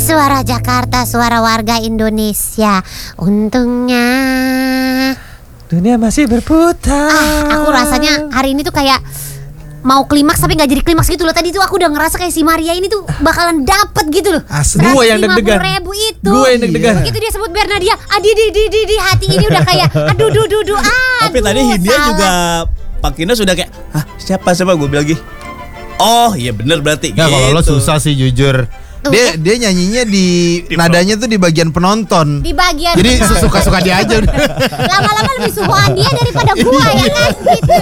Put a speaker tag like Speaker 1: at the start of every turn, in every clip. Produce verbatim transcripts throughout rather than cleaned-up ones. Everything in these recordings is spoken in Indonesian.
Speaker 1: Suara Jakarta, suara warga Indonesia. Untungnya
Speaker 2: dunia masih berputar.
Speaker 1: Ah, aku rasanya hari ini tuh kayak mau klimaks tapi nggak jadi klimaks gitu loh. Tadi tuh aku udah ngerasa kayak si Maria ini tuh bakalan dapet gitu loh.
Speaker 2: Asli. Gue yang deg-degan.
Speaker 1: ribu itu.
Speaker 2: Gue yang deg-degan.
Speaker 1: Begitu dia sebut Bernadia, adi di di di di hati ini udah kayak aduh duh duh duh. Ah,
Speaker 3: tapi tadi Hindia juga Pak Kino sudah kayak, "Hah, siapa siapa?" Gue bilang lagi. Oh, iya bener berarti
Speaker 4: ya,
Speaker 3: gitu.
Speaker 4: Kalau lo susah sih jujur. Dia dia nyanyinya di, di nadanya tuh di bagian penonton.
Speaker 1: Di bagian.
Speaker 4: Jadi suka-suka dia aja.
Speaker 1: Lama-lama lebih suhuan dia daripada gua ya kan gitu.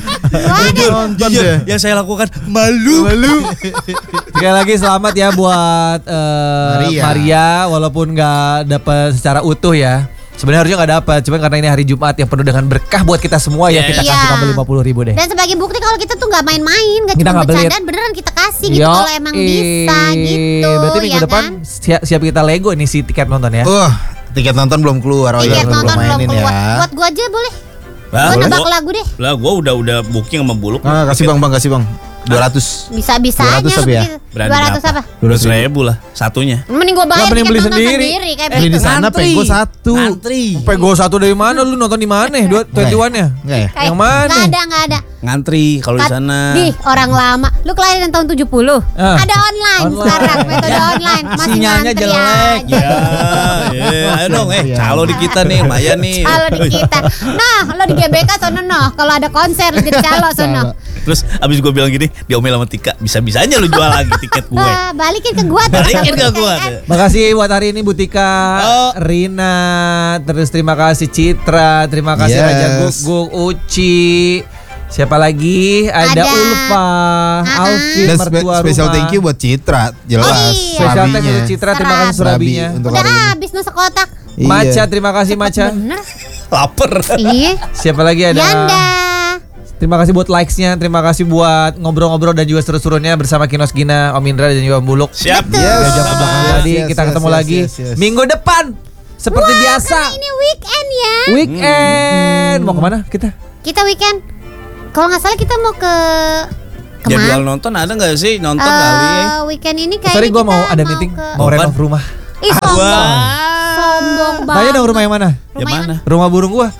Speaker 4: Nonton
Speaker 3: Jujur,
Speaker 4: deh.
Speaker 3: yang saya lakukan malu.
Speaker 4: Malu.
Speaker 2: Sekali lagi selamat ya buat uh,
Speaker 4: Maria.
Speaker 2: Maria, walaupun nggak dapat secara utuh ya. Sebenarnya harusnya nggak dapat, cuman karena ini hari Jumat yang penuh dengan berkah buat kita semua ya, kita
Speaker 1: Yeah.
Speaker 2: kasih kamu lima puluh ribu deh.
Speaker 1: Dan sebagai bukti kalau kita tuh nggak main-main, nggak
Speaker 2: Kita
Speaker 1: cuma
Speaker 2: nggak pelit.
Speaker 1: bercandaan, beneran kita kasih gitu
Speaker 2: Yo,
Speaker 1: kalau emang bisa gitu.
Speaker 2: Berarti minggu
Speaker 1: ya
Speaker 2: depan
Speaker 1: kan?
Speaker 2: siap, siap kita Lego nih si tiket nonton ya.
Speaker 4: Wah, tiket nonton belum keluar. Oh
Speaker 1: Tiket
Speaker 4: iya,
Speaker 1: nonton belum
Speaker 4: mainin
Speaker 1: keluar.
Speaker 4: ya.
Speaker 1: Buat gua aja boleh.
Speaker 3: Lah,
Speaker 1: Gua nebak
Speaker 3: gua-
Speaker 1: lagu deh.
Speaker 3: Lah, gua udah udah booking sama Buluk.
Speaker 4: Ah, kasih Bang, Bang, kasih Bang. dua ratus.
Speaker 1: Bisa-bisanya
Speaker 4: dua ratus tapi ya?
Speaker 3: Berani
Speaker 1: dua ratus
Speaker 3: berapa?
Speaker 1: apa?
Speaker 3: dua ratus ribu lah satunya.
Speaker 1: Mending gua bayar
Speaker 2: Lah, mending
Speaker 1: tiket
Speaker 2: beli
Speaker 1: nonton
Speaker 2: sendiri.
Speaker 1: sendiri kayak
Speaker 4: Beli di
Speaker 1: begitu.
Speaker 4: sana
Speaker 2: Ngantri.
Speaker 4: pego satu.
Speaker 3: Ngantri.
Speaker 2: Pego satu dari mana lu nonton di mana? Dua twenty one nya?
Speaker 4: Enggak ya?
Speaker 1: Kayak,
Speaker 2: Yang mana?
Speaker 1: Nggak ada, nggak ada.
Speaker 3: Ngantri kalau di
Speaker 1: Kat-
Speaker 3: sana.
Speaker 1: Di orang lama. Lu kelahiran tahun tujuh puluh.
Speaker 2: Ah.
Speaker 1: Ada online,
Speaker 2: Online.
Speaker 1: sekarang metode online. Masih
Speaker 3: Sinyalnya
Speaker 1: ngantri
Speaker 3: jelek.
Speaker 1: aja.
Speaker 3: Ya, ya, ayo dong, eh, calo di kita nih, lumayan nih.
Speaker 1: Calo di kita. Nah, lo di G B K sono noh. Kalau ada konser lo jadi calo sono.
Speaker 3: Terus abis gue bilang gini, diomel sama Tika, bisa-bisanya lu jual lagi tiket gue.
Speaker 1: Wah, balikin ke gua tuh.
Speaker 3: Balikin ke gua.
Speaker 2: Makasih buat hari ini Butika,
Speaker 3: Oh.
Speaker 2: Rina, terus terima kasih Citra, terima kasih
Speaker 4: Yes.
Speaker 2: Raja Guguk, Uci, siapa lagi? Ada,
Speaker 1: Ada.
Speaker 2: Ulfa,
Speaker 1: Ah-ah.
Speaker 2: Alvin,
Speaker 4: Dan spe-
Speaker 2: mertua
Speaker 4: special
Speaker 2: rumah.
Speaker 4: thank you buat Citra, jelas.
Speaker 1: Oh, iya.
Speaker 2: Special thanks
Speaker 4: Serabinya.
Speaker 2: untuk Citra, terima kasih
Speaker 1: Serabi
Speaker 2: surabinya.
Speaker 4: untuk
Speaker 1: Udah
Speaker 4: hari ini.
Speaker 1: habis nusa kotak.
Speaker 4: Iya.
Speaker 2: Maca, terima kasih Maca.
Speaker 1: Bener.
Speaker 3: Laper.
Speaker 1: Iya.
Speaker 2: Siapa lagi ada?
Speaker 1: Yanda.
Speaker 2: Terima kasih buat likes-nya, terima kasih buat ngobrol-ngobrol dan juga seru-serunya bersama Kinos Gina, Om Indra dan juga Om Buluk.
Speaker 3: Siap.
Speaker 1: Betul.
Speaker 4: Yes.
Speaker 2: Dan jam
Speaker 3: Sama.
Speaker 2: kebelakang tadi
Speaker 4: Yes,
Speaker 2: kita
Speaker 4: yes,
Speaker 2: ketemu
Speaker 4: yes,
Speaker 2: lagi
Speaker 4: yes, yes.
Speaker 2: minggu depan seperti
Speaker 1: Wah,
Speaker 2: biasa.
Speaker 1: karena ini weekend ya.
Speaker 2: Weekend. Mau kemana kita?
Speaker 1: Kita weekend. Kalau nggak salah kita mau ke
Speaker 3: Jadwal
Speaker 1: kemana?
Speaker 3: nonton ada nggak sih nonton
Speaker 1: Eh,
Speaker 3: kali?
Speaker 1: weekend ini kayaknya
Speaker 2: Sorry gue
Speaker 1: kita
Speaker 2: mau ada meeting,
Speaker 1: ke...
Speaker 2: mau
Speaker 3: Apaan?
Speaker 2: renov rumah.
Speaker 1: Ih, sombong.
Speaker 3: Wah.
Speaker 1: Sombong banget.
Speaker 2: Tanya dong rumah yang mana?
Speaker 3: Ya mana?
Speaker 2: Rumah burung gua.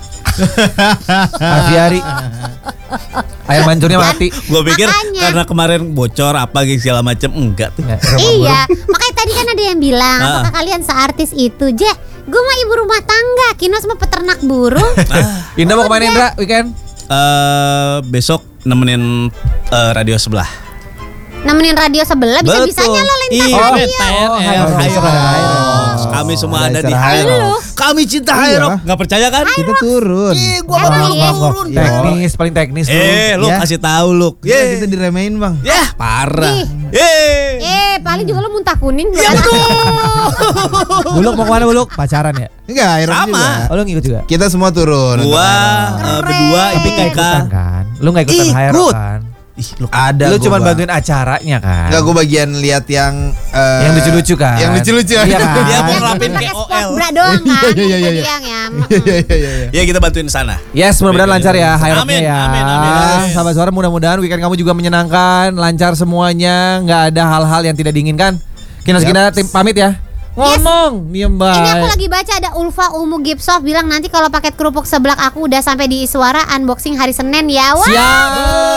Speaker 2: Aviari. Air mancurnya mati.
Speaker 3: Gue pikir
Speaker 1: Makanya.
Speaker 3: karena kemarin bocor apa gitu segala macam, enggak tuh.
Speaker 2: Nggak, rumah
Speaker 1: Iya, makanya tadi kan ada yang bilang,
Speaker 3: Ah.
Speaker 1: apakah kalian seartis itu? Jeh, gue mah ibu rumah tangga, Kinos mah peternak burung.
Speaker 2: burung. Indah mau kemana Indra weekend?
Speaker 3: Eh besok nemenin eh, radio sebelah.
Speaker 1: Nemenin radio sebelah, bisa-bisanya lo lintas
Speaker 3: Iya,
Speaker 1: radio.
Speaker 3: T N
Speaker 2: Oh,
Speaker 3: L,
Speaker 2: Hyrox.
Speaker 3: Hyrox. Kami semua ada di
Speaker 4: acara
Speaker 3: Hyrox.
Speaker 1: Hyrox.
Speaker 3: Kami cinta
Speaker 4: Iya.
Speaker 3: Hyrox. Nggak percaya kan?
Speaker 4: Kita turun.
Speaker 3: Ih, gua
Speaker 1: Eh,
Speaker 3: bakal
Speaker 1: iya.
Speaker 3: turun.
Speaker 4: Iya.
Speaker 2: Teknis, paling teknis lu.
Speaker 3: Eh, lu
Speaker 4: Ya.
Speaker 3: kasih tahu lu.
Speaker 4: Ya,
Speaker 3: Ye.
Speaker 4: kita diremehin, Bang.
Speaker 3: Ya, parah.
Speaker 1: Ih.
Speaker 3: Ye.
Speaker 1: Eh, paling juga lo muntah kuning.
Speaker 3: Ya
Speaker 1: bukan?
Speaker 3: betul.
Speaker 2: Buluk mau kemana Buluk? Pacaran ya?
Speaker 4: Enggak, Iron
Speaker 3: Sama.
Speaker 4: juga.
Speaker 2: Oh lu ngikut juga?
Speaker 4: Kita semua turun.
Speaker 3: Gua
Speaker 4: Untuk
Speaker 3: eh, berdua
Speaker 2: Tapi
Speaker 3: Ibu
Speaker 2: nggak
Speaker 3: Ika.
Speaker 2: ikutan kan? Lu nggak ikutan
Speaker 3: Ikut.
Speaker 2: Hyrox kan?
Speaker 3: Ih, lu
Speaker 4: ada.
Speaker 2: Lu
Speaker 4: gua,
Speaker 2: cuma
Speaker 4: Bang.
Speaker 2: bantuin acaranya kan?
Speaker 4: Enggak, gue bagian lihat yang eh,
Speaker 2: Yang lucu-lucu kan?
Speaker 4: Yang lucu-lucu.
Speaker 2: Iya kan?
Speaker 3: Dia mau
Speaker 1: Yang
Speaker 3: ngelapin
Speaker 1: pakai
Speaker 3: K O
Speaker 1: sport
Speaker 3: L.
Speaker 1: bra doang kan?
Speaker 4: Iya, iya, iya,
Speaker 1: Itu
Speaker 4: iya.
Speaker 1: yang ya.
Speaker 4: Iya, iya, iya, iya.
Speaker 3: Ya kita bantuin sana.
Speaker 2: Yes, mudah-mudahan lancar ya Hyroxnya
Speaker 3: Amin,
Speaker 2: ya.
Speaker 3: amin, amin, amin.
Speaker 2: Sahabat suara, mudah-mudahan weekend kamu juga menyenangkan, lancar semuanya, nggak ada hal-hal yang tidak diinginkan. Kinos Gina tim pamit ya. Ngomong, diem
Speaker 1: Ini aku
Speaker 2: baik.
Speaker 1: lagi baca ada Ulfa Umu Gipsoft bilang nanti kalau paket kerupuk seblak aku udah sampai di Iswara unboxing hari Senin ya. Wah.
Speaker 2: Siap.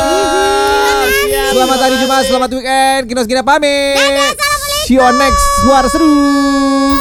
Speaker 2: Selamat hari Jumat, selamat weekend. Kinos Gina pamit. See you on next Suara Seru.